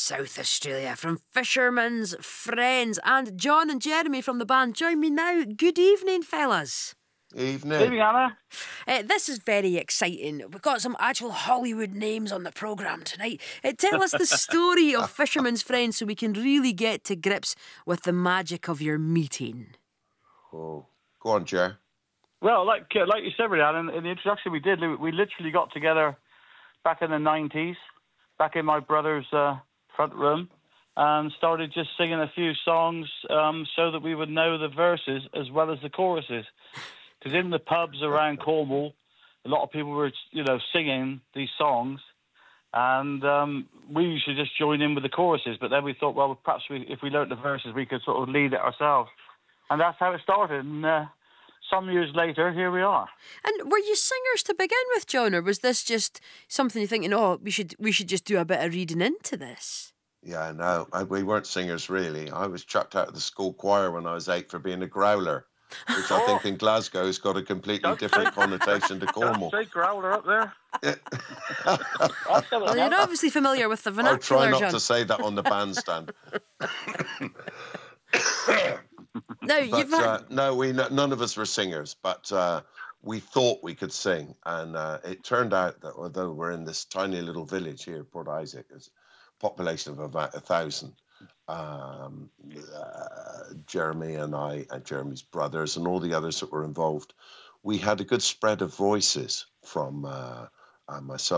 South Australia from Fisherman's Friends. And John and Jeremy from the band join me now. Good evening, fellas. Evening. Good evening, Anna. This is very exciting. We've got some actual Hollywood names on the programme tonight. Tell us the story of Fisherman's Friends so we can really get to grips with the magic of your meeting. Oh, go on, Jer. Well, like you said, Anna, in the introduction we did, we literally got together back in the 90s, back in my brother's front room, and started just singing a few songs so that we would know the verses as well as the choruses. Because in the pubs around Cornwall, a lot of people were, singing these songs, and we used to just join in with the choruses. But then we thought, well, perhaps if we learnt the verses, we could sort of lead it ourselves. And that's how it started. And some years later, here we are. And were you singers to begin with, John, or was this just something you're thinking, we should just do a bit of reading into this? Yeah, no, we weren't singers, really. I was chucked out of the school choir when I was 8 for being a growler, which I think in Glasgow has got a completely different connotation to Cornwall. Don't say growler up there. Well, you're obviously familiar with the vernacular, I'll try not John. to say that on the bandstand. No, none of us were singers, but we thought we could sing, and it turned out that although we're in this tiny little village here, Port Isaac, it's a population of about 1,000. Jeremy and I, and Jeremy's brothers, and all the others that were involved, we had a good spread of voices from myself.